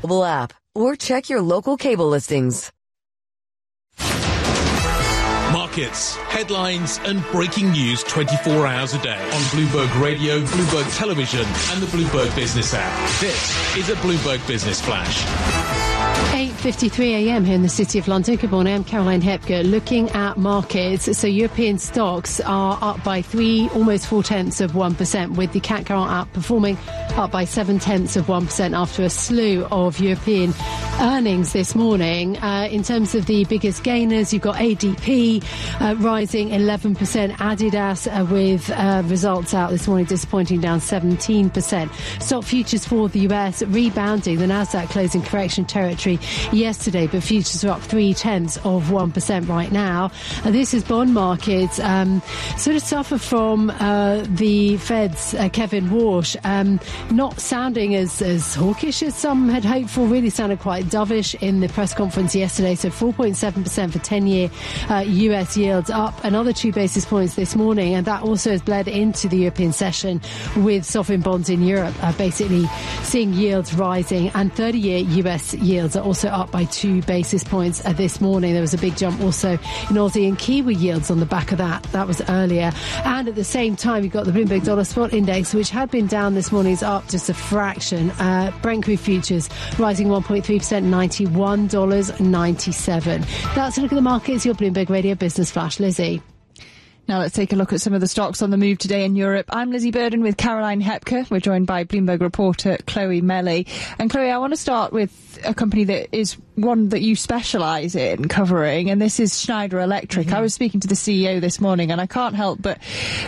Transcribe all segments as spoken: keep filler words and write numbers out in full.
mobile app or check your local cable listings. Markets, headlines and breaking news twenty-four hours a day on Bloomberg Radio, Bloomberg Television and the Bloomberg Business app. This is a Bloomberg Business Flash. eight fifty-three a m here in the City of London. Good morning, I'm Caroline Hepker. Looking at markets, so European stocks are up by three, almost four-tenths of one percent, with the C A C outperforming, up by seven-tenths of one percent after a slew of European earnings this morning. Uh, in terms of the biggest gainers, you've got A D P uh, rising eleven percent, Adidas uh, with uh, results out this morning disappointing, down seventeen percent. Stock futures for the U S rebounding, the Nasdaq closing correction territory yesterday, but futures are up three-tenths of one percent right now. And this is bond markets um, sort of suffer from uh, the Fed's uh, Kevin Warsh um, not sounding as, as hawkish as some had hoped for, really sounded quite dovish in the press conference yesterday. So four point seven percent for ten-year uh, U S yields, up another two basis points this morning, and that also has bled into the European session with sovereign bonds in Europe uh, basically seeing yields rising, and thirty-year U S yields are also up by two basis points uh, this morning. There was a big jump also in Aussie and Kiwi yields on the back of that. That was earlier. And at the same time, you've got the Bloomberg Dollar Spot Index, which had been down this morning, is up just a fraction. Uh, Brent crude futures rising one point three percent, ninety-one dollars and ninety-seven cents. That's a look at the markets. Your Bloomberg Radio Business Flash. Lizzie. Now let's take a look at some of the stocks on the move today in Europe. I'm Lizzie Burden with Caroline Hepker. We're joined by Bloomberg reporter Chloe Melly. And Chloe, I want to start with a company that is one that you specialise in covering, and this is Schneider Electric. Mm-hmm. I was speaking to the C E O this morning, and I can't help but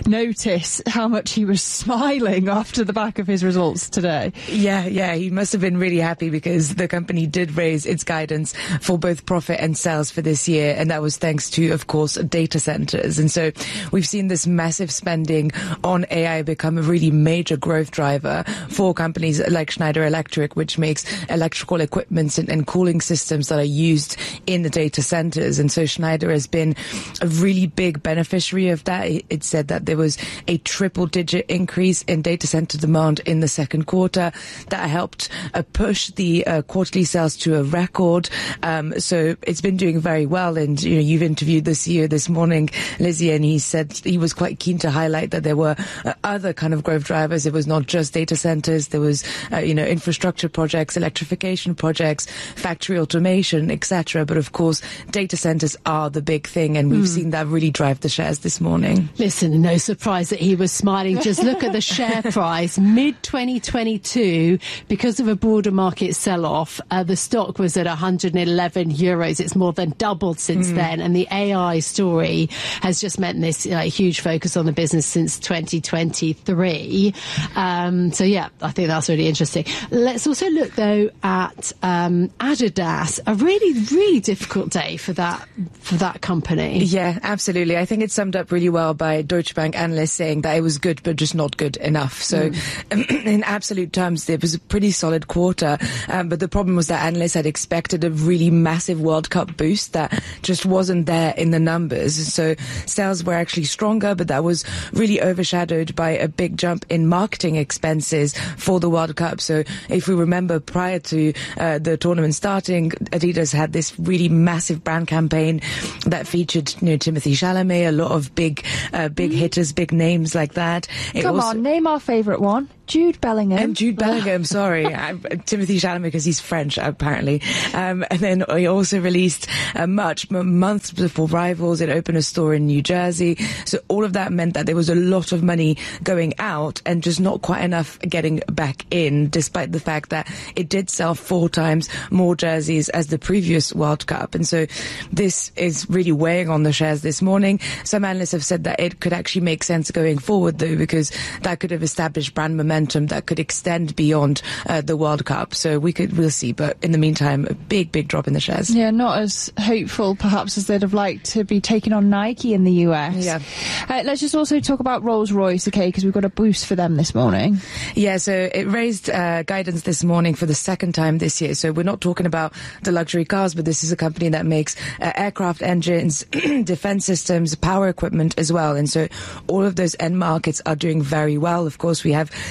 notice how much he was smiling after the back of his results today. Yeah, yeah, he must have been really happy because the company did raise its guidance for both profit and sales for this year, and that was thanks to, of course, data centres. And so we've seen this massive spending on A I become a really major growth driver for companies like Schneider Electric, which makes electrical equipment and, and cooling systems that are used in the data centers. And so Schneider has been a really big beneficiary of that. It said that there was a triple digit increase in data center demand in the second quarter that helped uh, push the uh, quarterly sales to a record. Um, so it's been doing very well. And, you know, you've interviewed the C E O this morning, Lizzie, and he said he was quite keen to highlight that there were uh, other kind of growth drivers. It was not just data centers. There was, uh, you know, infrastructure projects, electrification projects, factory automation, et cetera. But of course, data centers are the big thing, and we've mm. seen that really drive the shares this morning. Listen, no surprise that he was smiling. Just look at the share price. mid twenty twenty-two, because of a broader market sell-off, uh, the stock was at one hundred eleven euros. It's more than doubled since mm. then, and the A I story has just meant this uh, huge focus on the business since twenty twenty-three. Um, so yeah, I think that's really interesting. Let's also look though at um, Adidas. A really, really difficult day for that for that company. Yeah, absolutely. I think it's summed up really well by Deutsche Bank analysts saying that it was good, but just not good enough. So mm. in absolute terms, it was a pretty solid quarter. Um, but the problem was that analysts had expected a really massive World Cup boost that just wasn't there in the numbers. So sales were actually stronger, but that was really overshadowed by a big jump in marketing expenses for the World Cup. So if we remember, prior to uh, the tournament starting, Adidas had this really massive brand campaign that featured, you know, Timothée Chalamet, a lot of big, uh, big hitters, big names like that. It Come also, on, name our favourite one. Jude Bellingham. And Jude Bellingham, sorry. I, Timothée Chalamet, because he's French, apparently. Um, and then he also released uh, much months before Rivals. It opened a store in New Jersey. So all of that meant that there was a lot of money going out and just not quite enough getting back in, despite the fact that it did sell four times more jerseys as the previous World Cup. And so this is really weighing on the shares this morning. Some analysts have said that it could actually make sense going forward, though, because that could have established brand momentum that could extend beyond uh, the World Cup. So we could, we'll see. But in the meantime, a big, big drop in the shares. Yeah, not as hopeful perhaps as they'd have liked to be taking on Nike in the U S. Yeah. Uh, let's just also talk about Rolls-Royce, okay, because we've got a boost for them this morning. Yeah, so it raised uh, guidance this morning for the second time this year. So we're not talking about the luxury cars, but this is a company that makes uh, aircraft engines, defense systems, power equipment as well. And so all of those end markets are doing very well. Of course, we have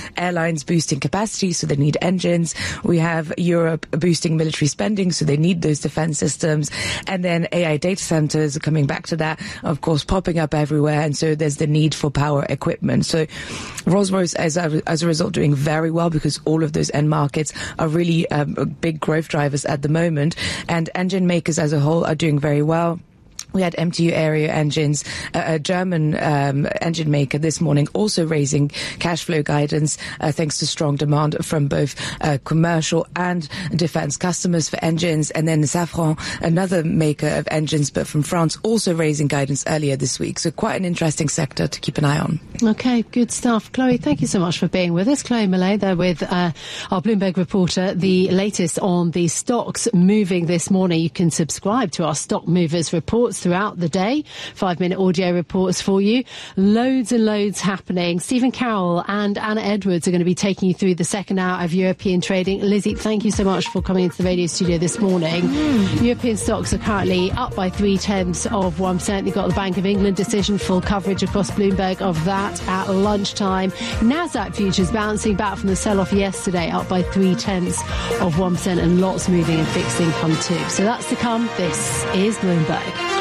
airlines boosting capacity, so they need engines. We have Europe boosting military spending, so they need those defense systems. And then A I data centers, coming back to that, of course, popping up everywhere. And so there's the need for power equipment. So Rolls-Royce, as a, as a result, doing very well because all of those end markets are really um, big growth drivers at the moment. And engine makers as a whole are doing very well. We had M T U Aero Engines, a, a German um, engine maker this morning, also raising cash flow guidance uh, thanks to strong demand from both uh, commercial and defense customers for engines. And then Safran, another maker of engines, but from France, also raising guidance earlier this week. So quite an interesting sector to keep an eye on. Okay, good stuff. Chloe, thank you so much for being with us. Chloe Millet there with uh, our Bloomberg reporter. The latest on the stocks moving this morning. You can subscribe to our Stock Movers reports throughout the day. Five-minute audio reports for you. Loads and loads happening. Stephen Carroll and Anna Edwards are going to be taking you through the second hour of European trading. Lizzie, thank you so much for coming into the radio studio this morning. Mm. European stocks are currently up by three-tenths of one percent. You've got the Bank of England decision, full coverage across Bloomberg of that at lunchtime. Nasdaq futures bouncing back from the sell-off yesterday, up by three-tenths of one percent, and lots moving in fixed income too. So that's to come. This is Bloomberg.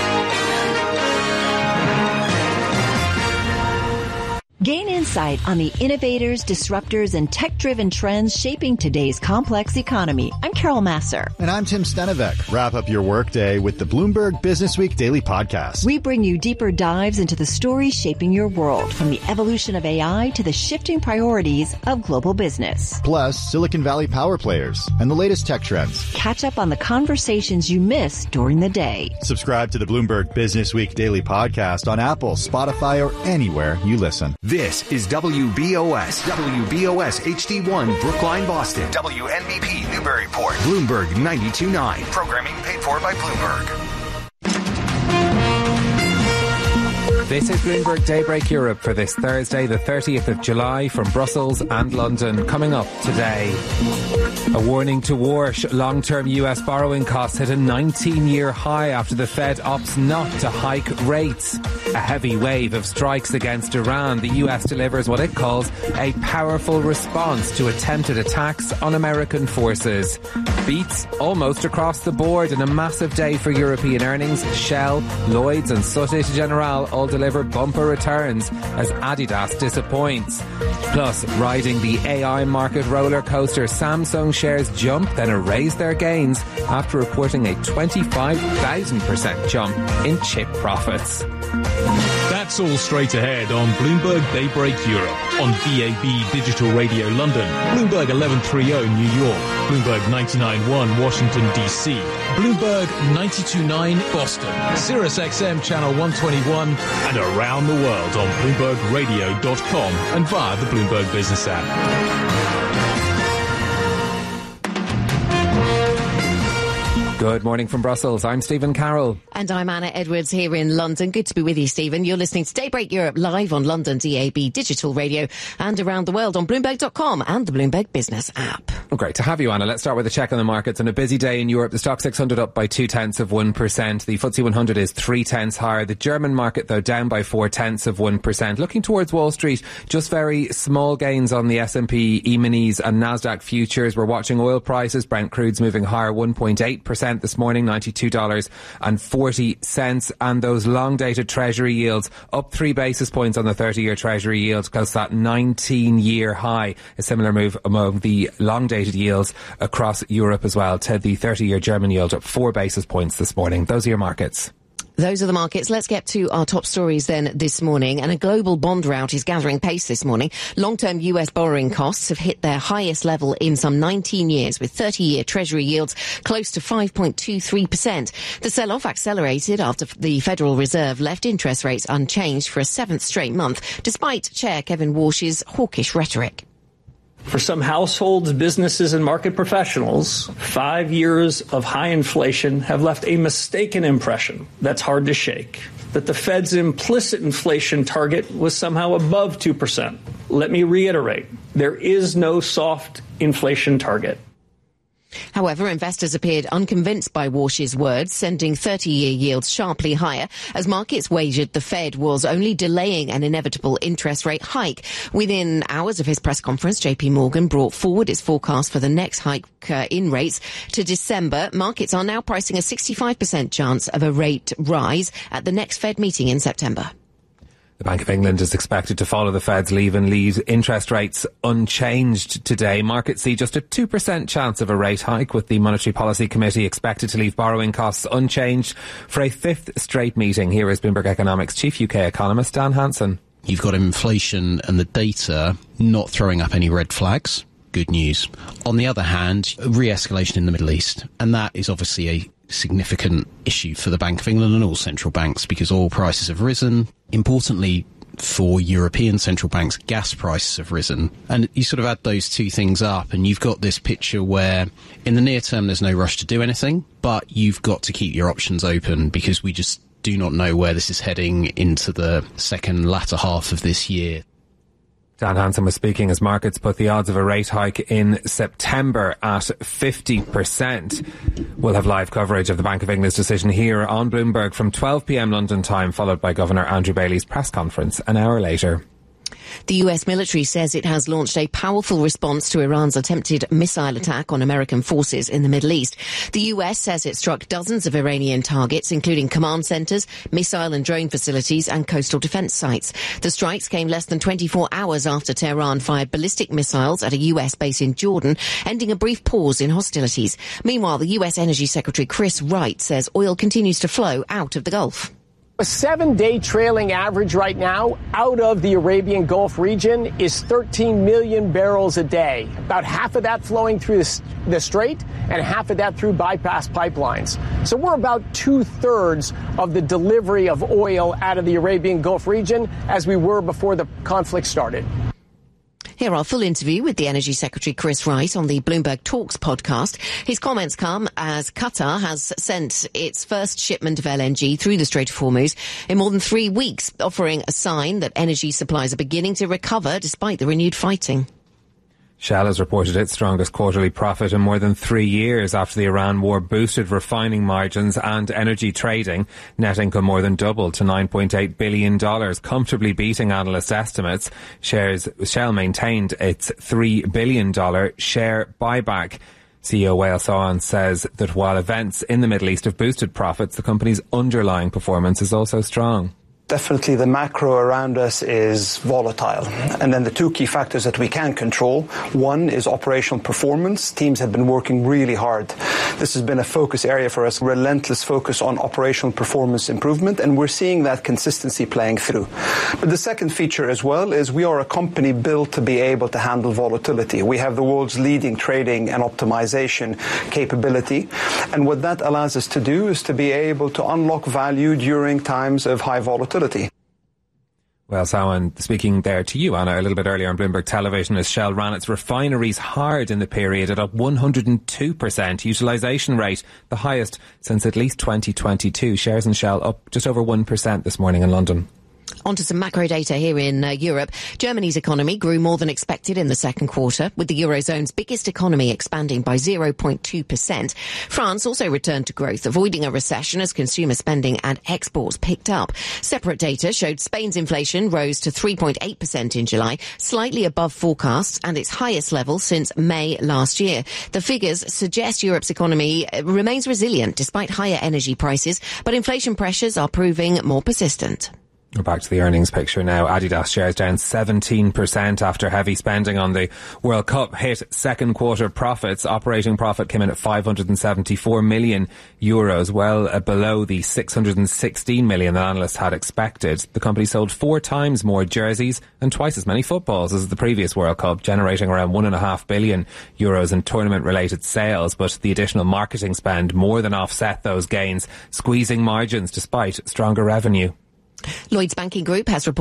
Gain insight on the innovators, disruptors, and tech-driven trends shaping today's complex economy. I'm Carol Masser. And I'm Tim Stenevec. Wrap up your workday with the Bloomberg Business Week Daily Podcast. We bring you deeper dives into the stories shaping your world, from the evolution of A I to the shifting priorities of global business. Plus, Silicon Valley power players and the latest tech trends. Catch up on the conversations you missed during the day. Subscribe to the Bloomberg Business Week Daily Podcast on Apple, Spotify, or anywhere you listen. This is W B O S, W B O S H D one, Brookline, Boston, W N B P, Newburyport, Bloomberg ninety-two point nine. Programming paid for by Bloomberg. This is Bloomberg Daybreak Europe for this Thursday, the thirtieth of July, from Brussels and London. Coming up today, a warning to Warsh. Long-term U S borrowing costs hit a nineteen-year high after the Fed opts not to hike rates. A heavy wave of strikes against Iran. The U S delivers what it calls a powerful response to attempted attacks on American forces. Beats almost across the board in a massive day for European earnings. Shell, Lloyds and Societe Generale all deliver bumper returns as Adidas disappoints. Plus, riding the A I market roller coaster, Samsung shares jump, then erase their gains after reporting a twenty-five thousand percent jump in chip profits. That's all straight ahead on Bloomberg Daybreak Europe, on D A B Digital Radio London, Bloomberg eleven thirty New York, Bloomberg ninety-nine point one Washington, D C, Bloomberg ninety-two point nine Boston, Sirius X M Channel one twenty-one, and around the world on Bloomberg Radio dot com and via the Bloomberg Business app. Good morning from Brussels. I'm Stephen Carroll. And I'm Anna Edwards here in London. Good to be with you, Stephen. You're listening to Daybreak Europe live on London D A B Digital Radio and around the world on Bloomberg dot com and the Bloomberg Business app. Oh, great to have you, Anna. Let's start with a check on the markets. On a busy day in Europe, the Stock six hundred up by two tenths of one percent. The F T S E one hundred is three tenths higher. The German market, though, down by four tenths of one percent. Looking towards Wall Street, just very small gains on the S and P, E-minis and Nasdaq futures. We're watching oil prices. Brent crude's moving higher one point eight percent this morning, ninety-two dollars and forty cents. And those long-dated Treasury yields up three basis points on the thirty-year Treasury yield, close to that nineteen-year high. A similar move among the long-dated yields across Europe as well, to the thirty-year German yield up four basis points this morning. Those are your markets. Those are the markets. Let's get to our top stories then this morning. And a global bond rout is gathering pace this morning. Long-term U S borrowing costs have hit their highest level in some nineteen years, with thirty-year Treasury yields close to five point two three percent. The sell-off accelerated after the Federal Reserve left interest rates unchanged for a seventh straight month, despite Chair Kevin Warsh's hawkish rhetoric. For some households, businesses, and market professionals, five years of high inflation have left a mistaken impression that's hard to shake, that the Fed's implicit inflation target was somehow above two percent. Let me reiterate, there is no soft inflation target. However, investors appeared unconvinced by Warsh's words, sending thirty-year yields sharply higher as markets wagered the Fed was only delaying an inevitable interest rate hike. Within hours of his press conference, J P Morgan brought forward its forecast for the next hike uh, in rates to December. Markets are now pricing a sixty-five percent chance of a rate rise at the next Fed meeting in September. The Bank of England is expected to follow the Fed's leave and lead interest rates unchanged today. Markets see just a two percent chance of a rate hike, with the Monetary Policy Committee expected to leave borrowing costs unchanged for a fifth straight meeting. Here is Bloomberg Economics Chief U K economist Dan Hansen. You've got inflation and the data not throwing up any red flags. Good news. On the other hand, re-escalation in the Middle East, and that is obviously a significant issue for the Bank of England and all central banks because oil prices have risen. Importantly, for European central banks, gas prices have risen. And you sort of add those two things up and you've got this picture where in the near term there's no rush to do anything, but you've got to keep your options open because we just do not know where this is heading into the second latter half of this year. Dan Hansen was speaking as markets put the odds of a rate hike in September at fifty percent. We'll have live coverage of the Bank of England's decision here on Bloomberg from twelve p.m. London time, followed by Governor Andrew Bailey's press conference an hour later. The U S military says it has launched a powerful response to Iran's attempted missile attack on American forces in the Middle East. The U S says it struck dozens of Iranian targets, including command centres, missile and drone facilities and coastal defence sites. The strikes came less than twenty-four hours after Tehran fired ballistic missiles at a U S base in Jordan, ending a brief pause in hostilities. Meanwhile, the U S Energy Secretary Chris Wright says oil continues to flow out of the Gulf. A seven-day trailing average right now out of the Arabian Gulf region is thirteen million barrels a day. About half of that flowing through the, the strait and half of that through bypass pipelines. So we're about two-thirds of the delivery of oil out of the Arabian Gulf region as we were before the conflict started. Here our full interview with the Energy Secretary Chris Wright on the Bloomberg Talks podcast. His comments come as Qatar has sent its first shipment of L N G through the Strait of Hormuz in more than three weeks, offering a sign that energy supplies are beginning to recover despite the renewed fighting. Shell has reported its strongest quarterly profit in more than three years after the Iran war boosted refining margins and energy trading. Net income more than doubled to nine point eight billion dollars, comfortably beating analyst estimates. Shares, Shell maintained its three billion dollars share buyback. C E O Wael Sawan says that while events in the Middle East have boosted profits, the company's underlying performance is also strong. Definitely the macro around us is volatile. And then the two key factors that we can control, one is operational performance. Teams have been working really hard. This has been a focus area for us, relentless focus on operational performance improvement, and we're seeing that consistency playing through. But the second feature as well is we are a company built to be able to handle volatility. We have the world's leading trading and optimization capability. And what that allows us to do is to be able to unlock value during times of high volatility. Well, Sawan, speaking there to you, Anna, a little bit earlier on Bloomberg Television, as Shell ran its refineries hard in the period at a one hundred two percent utilisation rate, the highest since at least twenty twenty-two. Shares in Shell up just over one percent this morning in London. On to some macro data here in uh, Europe. Germany's economy grew more than expected in the second quarter, with the Eurozone's biggest economy expanding by zero point two percent. France also returned to growth, avoiding a recession as consumer spending and exports picked up. Separate data showed Spain's inflation rose to three point eight percent in July, slightly above forecasts and its highest level since May last year. The figures suggest Europe's economy remains resilient despite higher energy prices, but inflation pressures are proving more persistent. We're back to the earnings picture now. Adidas shares down seventeen percent after heavy spending on the World Cup hit second quarter profits. Operating profit came in at five hundred seventy-four million euros, well below the six hundred sixteen million that analysts had expected. The company sold four times more jerseys and twice as many footballs as the previous World Cup, generating around one and a half billion euros in tournament related sales. But the additional marketing spend more than offset those gains, squeezing margins despite stronger revenue. Lloyds Banking Group has reported